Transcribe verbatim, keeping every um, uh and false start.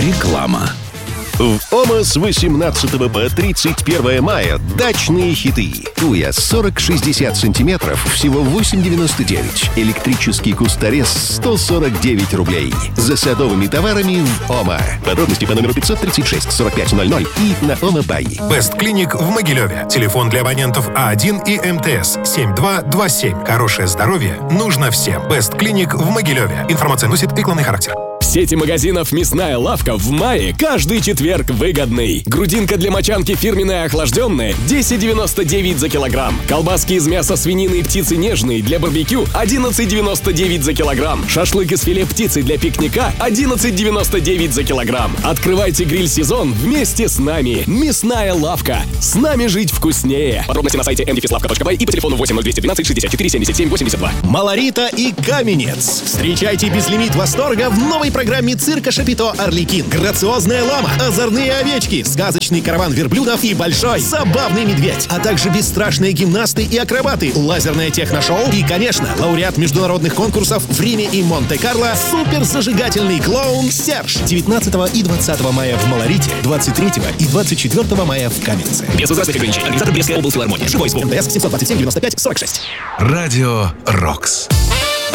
Реклама. В ОМА с восемнадцатого по тридцать первое мая дачные хиты. Туя сорок шестьдесят сантиметров, всего восемь девяносто девять. Электрический кусторез сто сорок девять рублей. За садовыми товарами в ОМА. Подробности по номеру пятьсот тридцать шесть сорок пять ноль ноль и на ОМА Бай. Бест Клиник в Могилеве. Телефон для абонентов А один и МТС семь два два семь. Хорошее здоровье нужно всем. Бест Клиник в Могилеве. Информация носит рекламный характер. В сети магазинов «Мясная лавка» в мае каждый четверг выгодный. Грудинка для мочанки фирменная охлажденная десять девяносто девять за килограмм. Колбаски из мяса свинины и птицы нежные для барбекю одиннадцать девяносто девять за килограмм. Шашлык из филе птицы для пикника одиннадцать девяносто девять за килограмм. Открывайте гриль-сезон вместе с нами. «Мясная лавка». С нами жить вкуснее. Подробности на сайте эм дефис лавка точка бай и по телефону восемь ноль двести двенадцать шестьдесят четыре семьдесят семь восемьдесят два. Малорита и Каменец. Встречайте безлимит восторга в новой программе цирка Шапито «Орликин». Грациозная лама, озорные овечки, сказочный караван верблюдов и большой забавный медведь. А также бесстрашные гимнасты и акробаты, лазерное техношоу и, конечно, лауреат международных конкурсов в Риме и Монте-Карло суперзажигательный клоун Серж. девятнадцатого и двадцатого мая в Малорите, двадцать третьего и двадцать четвертого мая в Каменце. Без возрастных ограничений. Организатор Брестская облфилармония. Живой звук. МТС семьсот двадцать семь девяносто пять сорок шесть. Радио «Рокс».